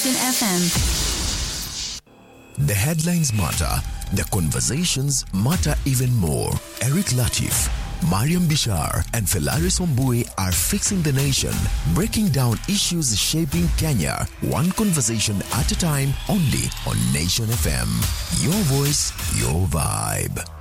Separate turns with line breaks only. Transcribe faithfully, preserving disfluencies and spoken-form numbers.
F M.
The headlines matter. The conversations matter even more. Eric Latif, Mariam Bishar and Felaris Ombui are fixing the nation, breaking down issues shaping Kenya, one conversation at a time, only on Nation F M. Your voice, your vibe.